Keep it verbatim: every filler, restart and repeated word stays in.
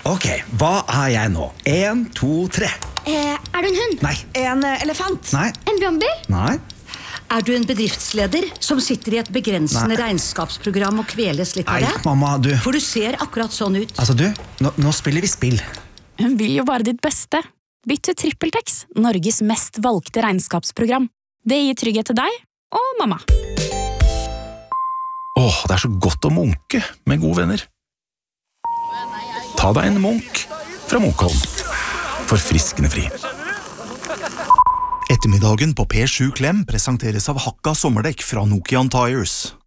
Ok, hva er jeg nå? En, to, tre. Eh, er du en hund? Nei. En eh, elefant. Nei. En brannbil? Nei. Er du en bedriftsleder som sitter i et begrensende Nei. regnskapsprogram og kveles litt av Nei, det? mamma, du. For du ser akkurat sånn ut. Altså, du, nå, nå spiller vi spill. Hun vil jo bare ditt beste. Bytt til TrippelTex, Norges mest valgte regnskapsprogram. Det gir trygghet til deg og mamma. Åh, det er så godt å munke med gode venner. Ta deg en munk fra Munkholm. Forfriskende fri. Ettermiddagen på P sju Klem presenteres av Hakka sommerdekk fra Nokian Tires.